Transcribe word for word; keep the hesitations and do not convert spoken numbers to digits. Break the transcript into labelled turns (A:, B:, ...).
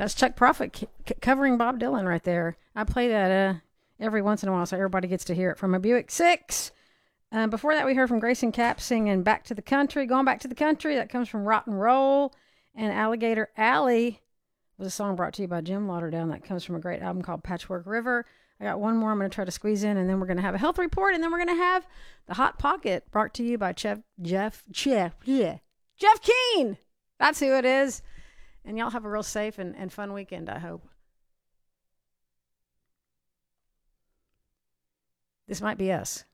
A: That's Chuck Prophet c- c- covering Bob Dylan right there. I play that uh, every once in a while so everybody gets to hear it from a Buick six. Um, before that, we heard from Grayson Capp singing Back to the Country. Going Back to the Country, that comes from Rotten Roll. And Alligator Alley was a song brought to you by Jim Lauderdale. That comes from a great album called Patchwork River. I got one more I'm going to try to squeeze in, and then we're going to have a health report, and then we're going to have the Hot Pocket brought to you by Chef Jeff, Jeff, yeah, Jeff Keane. That's who it is. And y'all have a real safe and, and fun weekend, I hope. This might be us.